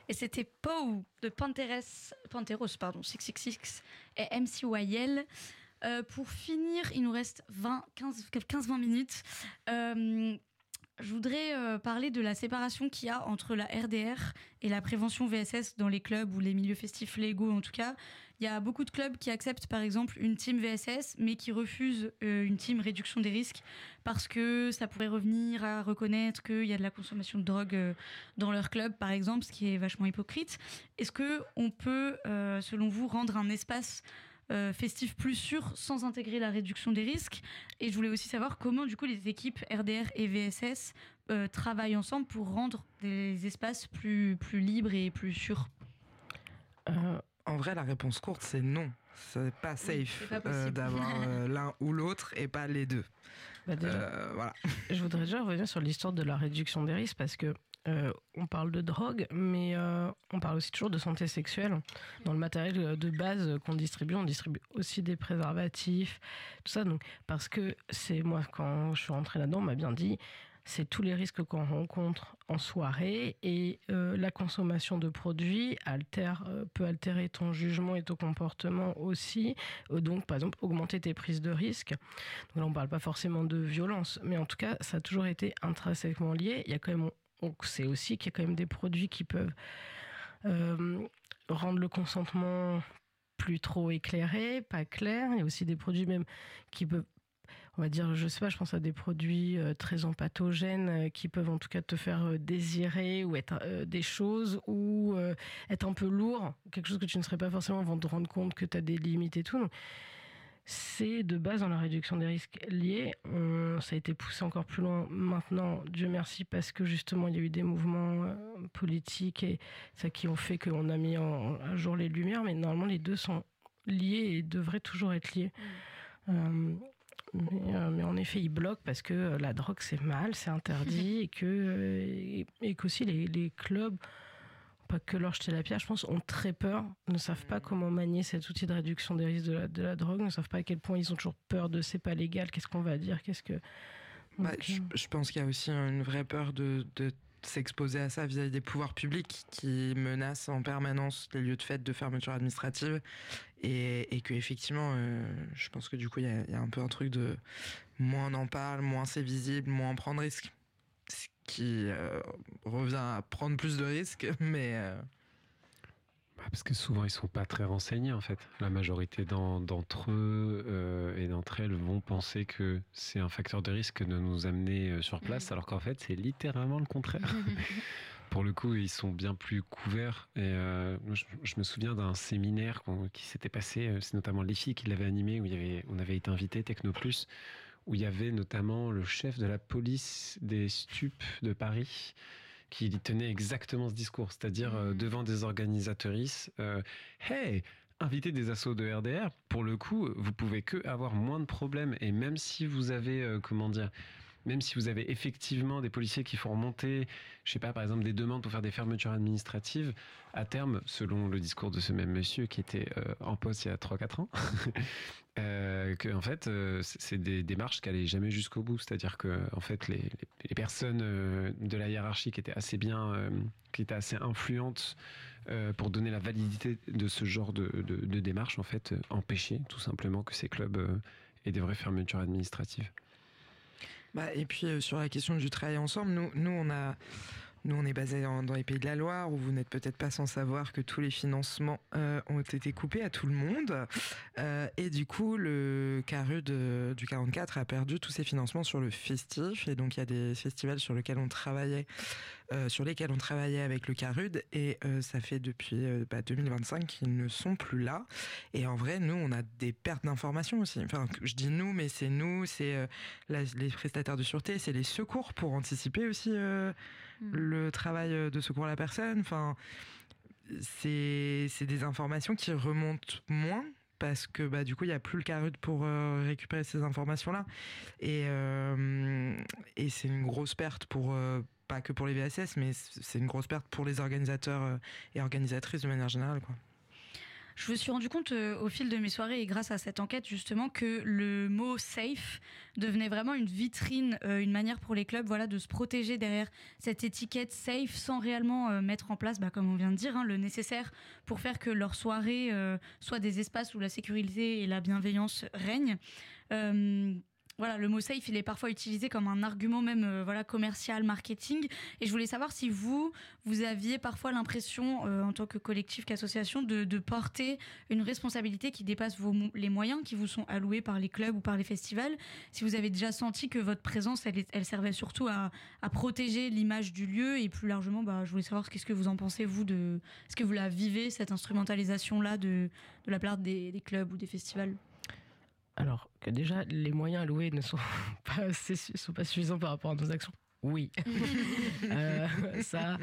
Et c'était Poe de Panteros, 666 et MCYL. Pour finir, il nous reste 15-20 minutes. Je voudrais parler de la séparation qu'il y a entre la RDR et la prévention VSS dans les clubs ou les milieux festifs légaux en tout cas. Il y a beaucoup de clubs qui acceptent par exemple une team VSS mais qui refusent une team réduction des risques parce que ça pourrait revenir à reconnaître qu'il y a de la consommation de drogue dans leur club par exemple, ce qui est vachement hypocrite. Est-ce qu'on peut, selon vous, rendre un espace festif plus sûr sans intégrer la réduction des risques? Et je voulais aussi savoir comment du coup les équipes RDR et VSS travaillent ensemble pour rendre des espaces plus libres et plus sûrs. En vrai, la réponse courte, c'est non. C'est pas safe d'avoir l'un ou l'autre et pas les deux. Voilà. Je voudrais déjà revenir sur l'histoire de la réduction des risques parce que on parle de drogue, mais on parle aussi toujours de santé sexuelle. Dans le matériel de base qu'on distribue, on distribue aussi des préservatifs, tout ça. Donc, parce que c'est moi, quand je suis rentrée là-dedans, on m'a bien dit, c'est tous les risques qu'on rencontre en soirée et la consommation de produits peut altérer ton jugement et ton comportement aussi. Donc, par exemple, augmenter tes prises de risques. Donc là, on ne parle pas forcément de violence, mais en tout cas, ça a toujours été intrinsèquement lié. Il y a quand même... On sait aussi qu'il y a quand même des produits qui peuvent rendre le consentement plus trop éclairé, pas clair. Il y a aussi des produits même qui peuvent, on va dire, je sais pas, je pense à des produits très empathogènes qui peuvent en tout cas te faire désirer ou être des choses ou être un peu lourd, quelque chose que tu ne serais pas forcément avant de te rendre compte que tu as des limites et tout. Donc, c'est de base dans la réduction des risques liés. Ça a été poussé encore plus loin maintenant, Dieu merci, parce que justement il y a eu des mouvements politiques et ça qui ont fait qu'on a mis à jour les lumières, mais normalement les deux sont liés et devraient toujours être liés. Mais en effet, ils bloquent parce que la drogue c'est mal, c'est interdit et qu'aussi les clubs, pas que leur jeter la pierre, je pense, ont très peur, ne savent pas comment manier cet outil de réduction des risques de la drogue, ne savent pas à quel point ils ont toujours peur de c'est pas légal, qu'est-ce qu'on va dire, je pense qu'il y a aussi une vraie peur de s'exposer à ça vis-à-vis des pouvoirs publics qui menacent en permanence les lieux de fête de fermeture administrative et que effectivement je pense que du coup il y a un peu un truc de moins on en parle, moins c'est visible, moins on prend de risques. Qui revient à prendre plus de risques, mais... Parce que souvent, ils sont pas très renseignés, en fait. La majorité d'entre eux et d'entre elles vont penser que c'est un facteur de risque de nous amener sur place, alors qu'en fait, c'est littéralement le contraire. Pour le coup, ils sont bien plus couverts. Et je me souviens d'un séminaire qui s'était passé, c'est notamment les filles qui l'avaient animé, où on avait été invité, Technoplus, où il y avait notamment le chef de la police des stupes de Paris qui tenait exactement ce discours, c'est-à-dire devant des organisatrices, hey, invitez des assos de RDR, pour le coup, vous pouvez que avoir moins de problèmes, et même si vous avez, même si vous avez effectivement des policiers qui font remonter, je sais pas, par exemple, des demandes pour faire des fermetures administratives, à terme, selon le discours de ce même monsieur qui était en poste il y a 3-4 ans, que en fait, c'est des démarches qui allaient jamais jusqu'au bout. C'est-à-dire que en fait, les personnes de la hiérarchie qui étaient assez bien, qui étaient assez influentes pour donner la validité de ce genre de démarches, en fait, empêchaient tout simplement que ces clubs aient des vraies fermetures administratives. Et puis sur la question du travail ensemble, nous on est basé dans les Pays de la Loire, où vous n'êtes peut-être pas sans savoir que tous les financements ont été coupés à tout le monde. Et du coup, le CARUD du 44 a perdu tous ses financements sur le festif. Et donc, il y a des festivals sur lesquels on travaillait avec le CARUD. Et ça fait depuis 2025 qu'ils ne sont plus là. Et en vrai, nous, on a des pertes d'informations aussi. Enfin, je dis nous, mais c'est nous, c'est les prestataires de sûreté, c'est les secours pour anticiper aussi le travail de secours à la personne. Enfin, c'est des informations qui remontent moins parce que du coup il y a plus le CARUD pour récupérer ces informations là et c'est une grosse perte pour pas que pour les VSS, mais c'est une grosse perte pour les organisateurs et organisatrices de manière générale, quoi. Je me suis rendu compte au fil de mes soirées et grâce à cette enquête justement que le mot safe devenait vraiment une vitrine, une manière pour les clubs de se protéger derrière cette étiquette safe sans réellement mettre en place, comme on vient de dire, le nécessaire pour faire que leurs soirées soient des espaces où la sécurité et la bienveillance règnent. Le mot safe, il est parfois utilisé comme un argument même commercial, marketing. Et je voulais savoir si vous aviez parfois l'impression, en tant que collectif, qu'association, de porter une responsabilité qui dépasse les moyens qui vous sont alloués par les clubs ou par les festivals. Si vous avez déjà senti que votre présence, elle servait surtout à protéger l'image du lieu. Et plus largement, je voulais savoir qu'est-ce que vous en pensez, vous, est-ce que vous la vivez, cette instrumentalisation-là de la part des clubs ou des festivals ? Alors que déjà, les moyens alloués ne sont pas suffisants par rapport à nos actions. Oui. Mais ça,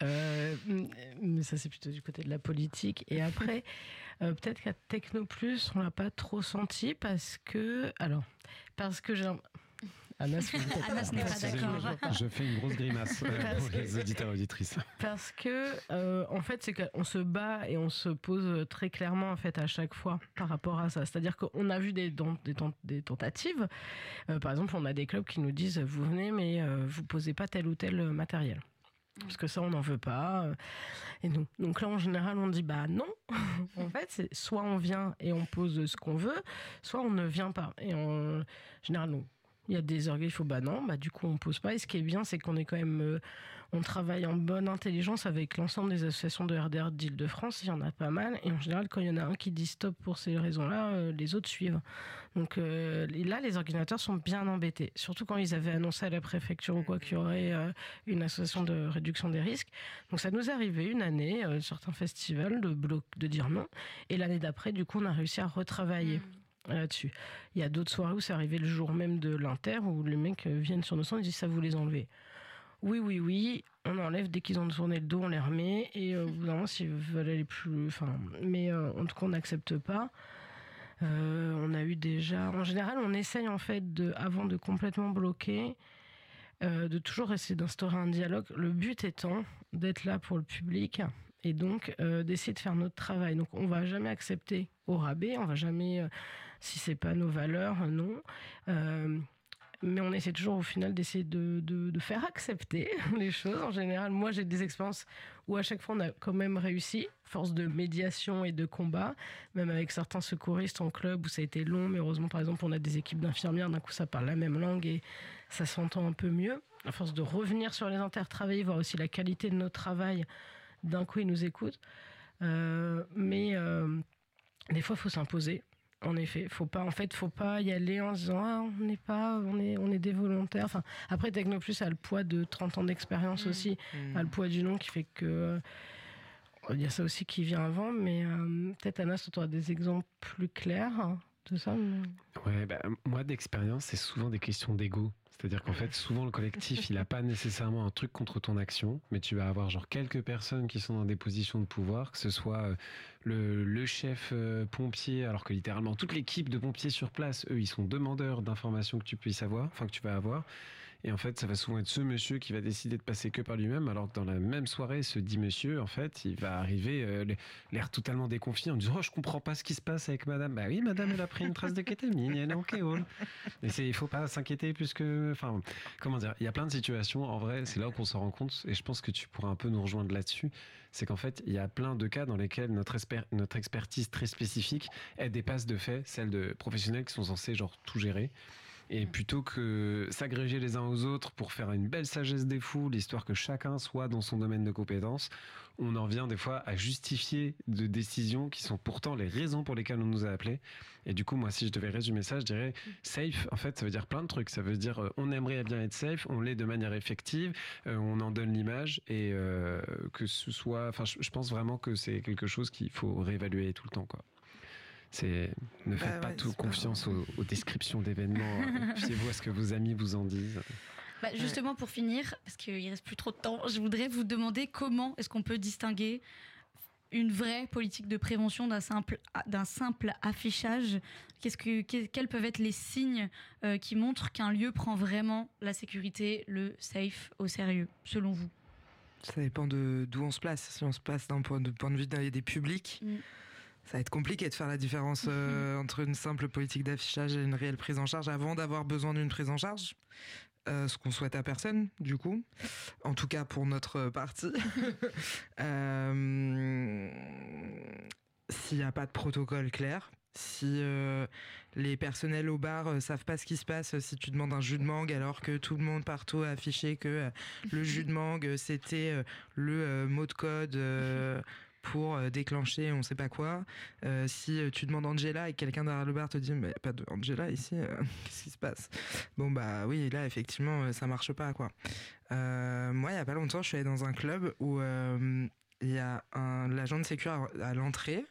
c'est plutôt du côté de la politique. Et après, peut-être qu'à Technoplus, on l'a pas trop senti parce que j'ai... Anas n'est pas d'accord. Je fais une grosse grimace pour les auditeurs et auditrices. Parce que, en fait, c'est qu'on se bat et on se pose très clairement, en fait, à chaque fois par rapport à ça. C'est-à-dire qu'on a vu des tentatives. Par exemple, on a des clubs qui nous disent « Vous venez, mais vous posez pas tel ou tel matériel. » Parce que ça, on n'en veut pas. Et nous. Donc là, en général, on dit non. En fait, c'est soit on vient et on pose ce qu'on veut, soit on ne vient pas. Et en général, non. Il y a des orgues, il faut non, du coup on pose pas. Et ce qui est bien, c'est qu'on est quand même, on travaille en bonne intelligence avec l'ensemble des associations de RDR d'Île-de-France. Il y en a pas mal, et en général, quand il y en a un qui dit stop pour ces raisons-là, les autres suivent. Donc là, les organisateurs sont bien embêtés, surtout quand ils avaient annoncé à la préfecture ou quoi qu'il y aurait une association de réduction des risques. Donc ça nous est arrivé une année, certains festivals de dire non, et l'année d'après, du coup, on a réussi à retravailler. Là-dessus. Il y a d'autres soirées où c'est arrivé le jour même de l'inter où les mecs viennent sur nos stands et disent ça vous les enlevez. Oui, on enlève dès qu'ils ont tourné le dos, on les remet et au bout d'un moment s'ils veulent aller plus, mais en tout cas on n'accepte pas. On a eu déjà, en général on essaye en fait avant de complètement bloquer, de toujours essayer d'instaurer un dialogue. Le but étant d'être là pour le public. Et donc, d'essayer de faire notre travail. Donc, on ne va jamais accepter au rabais, on ne va jamais, si ce n'est pas nos valeurs, non. Mais on essaie toujours, au final, d'essayer de faire accepter les choses. En général, moi, j'ai des expériences où, à chaque fois, on a quand même réussi, force de médiation et de combat, même avec certains secouristes en club où ça a été long. Mais heureusement, par exemple, on a des équipes d'infirmières, d'un coup, ça parle la même langue et ça s'entend un peu mieux. À force de revenir sur les intertravaillés, voir aussi la qualité de notre travail, d'un coup, ils nous écoutent. Mais des fois, il faut s'imposer. En effet, faut pas y aller en se disant on est des volontaires. Enfin, après, Technoplus a le poids de 30 ans d'expérience aussi, a le poids du nom qui fait que il y a ça aussi qui vient avant. Mais peut-être Anas, tu auras des exemples plus clairs de ça. Ouais, moi d'expérience, c'est souvent des questions d'ego. C'est-à-dire qu'en fait, souvent, le collectif, il n'a pas nécessairement un truc contre ton action, mais tu vas avoir quelques personnes qui sont dans des positions de pouvoir, que ce soit le chef pompier, alors que littéralement, toute l'équipe de pompiers sur place, eux, ils sont demandeurs d'informations que tu vas avoir. Et en fait, ça va souvent être ce monsieur qui va décider de passer que par lui-même, alors que dans la même soirée, ce dit monsieur, en fait, il va arriver l'air totalement déconfié en disant « Oh, je comprends pas ce qui se passe avec madame. » Bah oui, madame, elle a pris une trace de kétamine, elle est en kéol. Et il faut pas s'inquiéter plus que... Enfin, comment dire, il y a plein de situations, en vrai, c'est là qu'on s'en rend compte, et je pense que tu pourras un peu nous rejoindre là-dessus, c'est qu'en fait, il y a plein de cas dans lesquels notre expertise très spécifique, elle dépasse de fait celle de professionnels qui sont censés tout gérer. Et plutôt que s'agréger les uns aux autres pour faire une belle sagesse des foules, histoire que chacun soit dans son domaine de compétences, on en vient des fois à justifier de décisions qui sont pourtant les raisons pour lesquelles on nous a appelés. Et du coup, moi, si je devais résumer ça, je dirais safe, en fait, ça veut dire plein de trucs. Ça veut dire on aimerait bien être safe, on l'est de manière effective, on en donne l'image et que ce soit... Enfin, je pense vraiment que c'est quelque chose qu'il faut réévaluer tout le temps, quoi. Ne faites pas tout confiance aux descriptions d'événements. Fiez-vous à ce que vos amis vous en disent. Justement, pour finir, parce qu'il ne reste plus trop de temps, je voudrais vous demander comment est-ce qu'on peut distinguer une vraie politique de prévention d'un simple affichage. Quels peuvent être les signes qui montrent qu'un lieu prend vraiment la sécurité, le safe au sérieux, selon vous? Ça dépend d'où on se place. Si on se place d'un point de vue des publics, Ça va être compliqué de faire la différence entre une simple politique d'affichage et une réelle prise en charge avant d'avoir besoin d'une prise en charge. Ce qu'on souhaite à personne, du coup. En tout cas, pour notre parti. S'il n'y a pas de protocole clair, si les personnels au bar savent pas ce qui se passe si tu demandes un jus de mangue alors que tout le monde partout a affiché que le jus de mangue, c'était le mot de code... pour déclencher on sait pas quoi. Si tu demandes Angela et quelqu'un derrière le bar te dit mais y a pas de Angela ici, qu'est-ce qui se passe? Bon bah oui, là effectivement ça marche pas quoi. Moi il y a pas longtemps je suis allé dans un club où il y a l'agent de sécu à l'entrée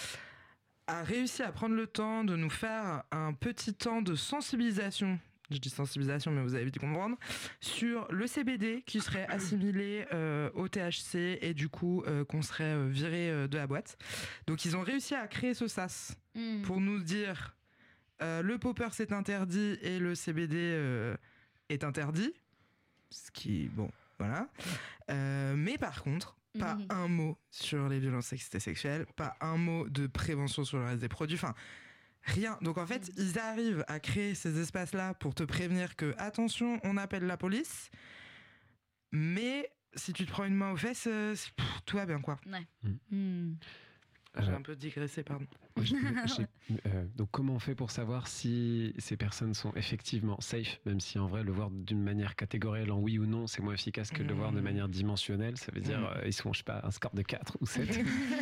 a réussi à prendre le temps de nous faire un petit temps de sensibilisation. Je dis sensibilisation, mais vous avez vite comprendre, sur le CBD qui serait assimilé au THC et du coup qu'on serait viré de la boîte. Donc ils ont réussi à créer ce sas pour nous dire le popper c'est interdit et le CBD est interdit. Ce qui, bon, voilà. Mais par contre, pas un mot sur les violences sexistes et sexuelles, pas un mot de prévention sur le reste des produits, enfin... Rien. Donc en fait, ils arrivent à créer ces espaces-là pour te prévenir que, attention, on appelle la police. Mais si tu te prends une main aux fesses, tout va bien, quoi. Ouais. J'ai un peu digressé, pardon. Donc comment on fait pour savoir si ces personnes sont effectivement safe, même si en vrai le voir d'une manière catégorielle en oui ou non c'est moins efficace que de le voir de manière dimensionnelle, ça veut dire ils sont je sais pas un score de 4 ou 7.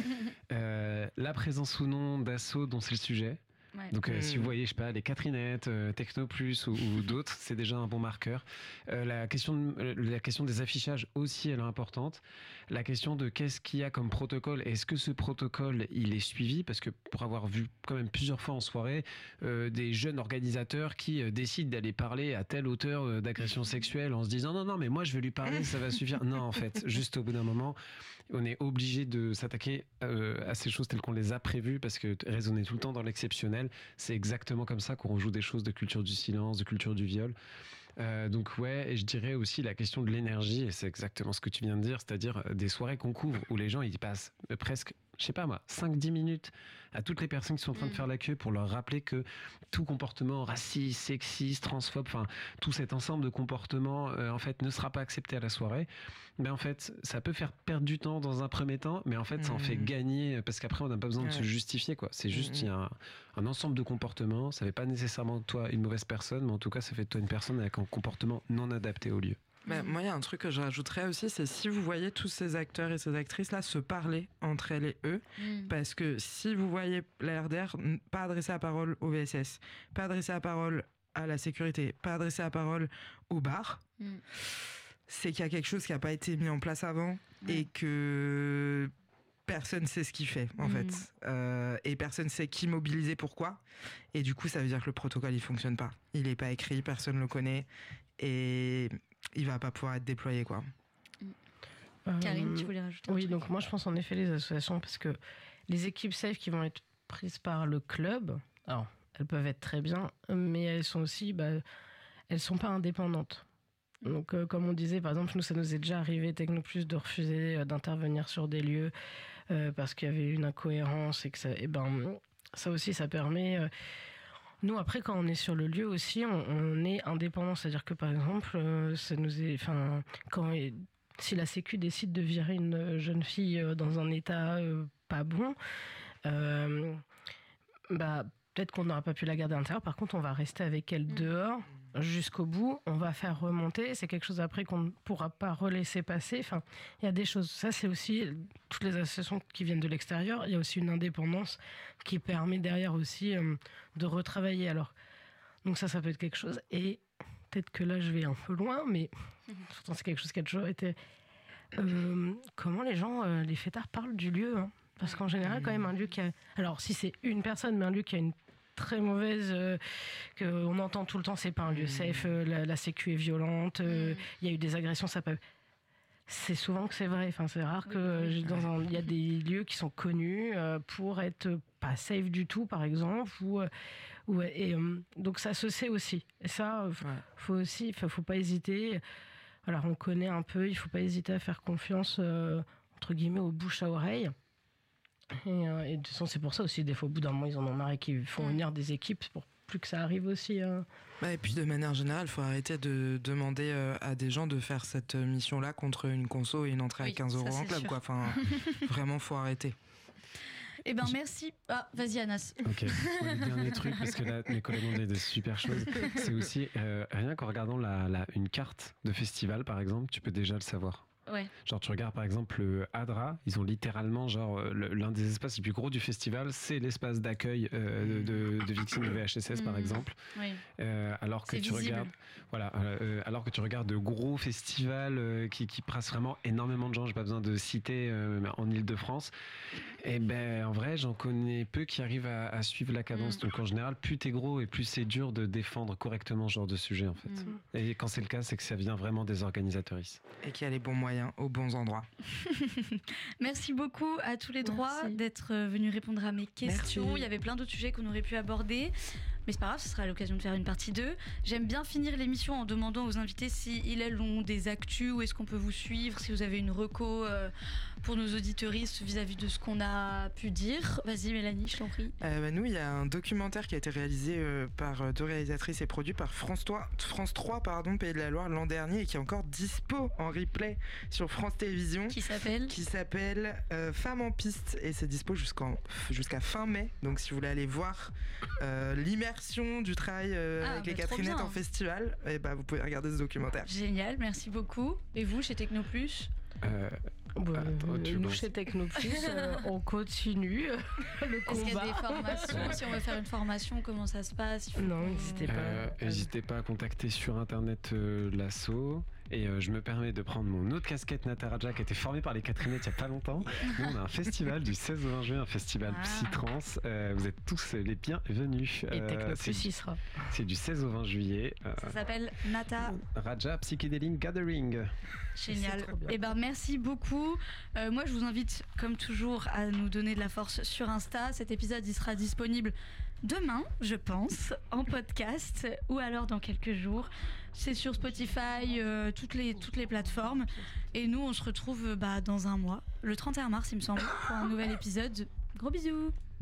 La présence ou non d'assauts dont c'est le sujet. Ouais. Donc si vous voyez, je sais pas, les Catherinettes, Techno Plus ou d'autres, c'est déjà un bon marqueur. La question des affichages aussi, elle est importante. La question de qu'est-ce qu'il y a comme protocole, est-ce que ce protocole, il est suivi? Parce que pour avoir vu quand même plusieurs fois en soirée des jeunes organisateurs qui décident d'aller parler à tel auteur d'agression sexuelle en se disant non, mais moi je vais lui parler, ça va suffire. Non, en fait, juste au bout d'un moment, on est obligé de s'attaquer à ces choses telles qu'on les a prévues parce que raisonner tout le temps dans l'exceptionnel, c'est exactement comme ça qu'on rejoue des choses de culture du silence, de culture du viol. Donc ouais, et je dirais aussi la question de l'énergie, et c'est exactement ce que tu viens de dire, c'est-à-dire des soirées qu'on couvre où les gens ils passent presque, je sais pas moi, 5-10 minutes à toutes les personnes qui sont en train de faire la queue pour leur rappeler que tout comportement raciste, sexiste, transphobe, enfin tout cet ensemble de comportements en fait ne sera pas accepté à la soirée. Mais en fait, ça peut faire perdre du temps dans un premier temps, mais en fait, ça en fait gagner parce qu'après, on n'a pas besoin de se justifier, quoi. C'est juste, il y a un ensemble de comportements. Ça fait pas nécessairement de toi une mauvaise personne, mais en tout cas, ça fait de toi une personne avec un comportement non adapté au lieu. Moi, il y a un truc que je rajouterais aussi, c'est si vous voyez tous ces acteurs et ces actrices-là se parler entre elles et eux, parce que si vous voyez la RDR, pas adresser la parole au VSS, pas adresser la parole à la sécurité, pas adresser la parole au bar, c'est qu'il y a quelque chose qui n'a pas été mis en place avant et que personne sait ce qu'il fait, en fait. Et personne sait qui mobiliser, pourquoi. Et du coup, ça veut dire que le protocole, il ne fonctionne pas. Il n'est pas écrit, personne ne le connaît. Et il ne va pas pouvoir être déployé, quoi. Karine, tu voulais rajouter un Oui, truc? donc moi, je pense en effet les associations, parce que les équipes safe qui vont être prises par le club, alors, elles peuvent être très bien, mais elles sont aussi... elles ne sont pas indépendantes. Donc, comme on disait, par exemple, nous, ça nous est déjà arrivé, Techno Plus, de refuser d'intervenir sur des lieux parce qu'il y avait une incohérence et que ça, ça aussi, ça permet... Nous, après, quand on est sur le lieu aussi, on est indépendant. C'est-à-dire que, par exemple, ça nous est... si la Sécu décide de virer une jeune fille dans un état pas bon, peut-être qu'on n'aura pas pu la garder à l'intérieur. Par contre, on va rester avec elle dehors jusqu'au bout. On va faire remonter. C'est quelque chose après qu'on ne pourra pas relaisser passer. Enfin, il y a des choses. Ça, c'est aussi toutes les associations qui viennent de l'extérieur. Il y a aussi une indépendance qui permet derrière aussi de retravailler. Alors, donc ça peut être quelque chose. Et peut-être que là, je vais un peu loin, mais pourtant, c'est quelque chose qui a toujours été... comment les gens, les fêtards parlent du lieu, hein. Parce qu'en général, quand même, un lieu qui a... Alors, si c'est une personne, mais un lieu qui a une très mauvaise... qu'on entend tout le temps, c'est pas un lieu safe, la sécu est violente, il y a eu des agressions, ça peut... C'est souvent que c'est vrai. Enfin, c'est rare que il y a des lieux qui sont connus pour être pas safe du tout, par exemple, donc ça se sait aussi. Et ça, faut pas hésiter. Alors, on connaît un peu, il faut pas hésiter à faire confiance, entre guillemets, aux bouche à oreille. Et de toute façon, c'est pour ça aussi, des fois, au bout d'un moment, ils en ont marre et qu'ils font venir des équipes pour plus que ça arrive aussi. Et puis de manière générale, il faut arrêter de demander à des gens de faire cette mission-là contre une conso et une entrée à 15 € en club. Quoi. Enfin, vraiment, faut arrêter. Eh ben merci. Ah, vas-y Anas. Ok. Le dernier truc, parce que là, mes collègues ont dit des super choses, c'est aussi, rien qu'en regardant une carte de festival, par exemple, tu peux déjà le savoir. Ouais. Genre tu regardes par exemple le Hadra, ils ont littéralement l'un des espaces les plus gros du festival, c'est l'espace d'accueil de victimes de VHSS par exemple. Oui. Alors que c'est tu visible. regardes, alors que tu regardes de gros festivals qui brassent vraiment énormément de gens, j'ai pas besoin de citer en Île-de-France. Et ben en vrai j'en connais peu qui arrivent à suivre la cadence. Donc en général plus t'es gros et plus c'est dur de défendre correctement ce genre de sujet en fait. Et quand c'est le cas, c'est que ça vient vraiment des organisateuristes. Et qu'il y a les bons moyens aux bons endroits. Merci beaucoup à tous les trois d'être venus répondre à mes questions. Merci. Il y avait plein d'autres sujets qu'on aurait pu aborder. Mais c'est pas grave, ce sera l'occasion de faire une partie 2. J'aime bien finir l'émission en demandant aux invités si ils ont des actus, où est-ce qu'on peut vous suivre, si vous avez une reco pour nos auditeuristes vis-à-vis de ce qu'on a pu dire. Vas-y Mélanie, je t'en prie. Nous, il y a un documentaire qui a été réalisé par 2 réalisatrices et produit par France 3, Pays de la Loire l'an dernier et qui est encore dispo en replay sur France Télévisions. Qui s'appelle Femmes en piste et c'est dispo jusqu'à fin mai. Donc si vous voulez aller voir l'immersion du travail avec les Catherinettes en festival, et vous pouvez regarder ce documentaire. Génial, merci beaucoup. Et vous, chez Technoplus nous, chez Technoplus, on continue le combat. Est-ce qu'il y a des formations? Si on veut faire une formation, comment ça se passe? Non, n'hésitez pas. N'hésitez pas à contacter sur internet l'asso. Et je me permets de prendre mon autre casquette Nataraja qui a été formée par les Catherinettes il n'y a pas longtemps. Nous, on a un festival du 16 au 20 juin, un festival psy-trans. Vous êtes tous les bienvenus. Et Technoplus y sera. C'est du 16 au 20 juillet. Ça s'appelle Raja Psychedelic Gathering. Génial. Et merci beaucoup. Moi, je vous invite, comme toujours, à nous donner de la force sur Insta. Cet épisode, il sera disponible demain, je pense, en podcast, ou alors dans quelques jours. C'est sur Spotify, toutes les plateformes. Et nous, on se retrouve dans un mois, le 31 mars, il me semble, pour un nouvel épisode. Gros bisous.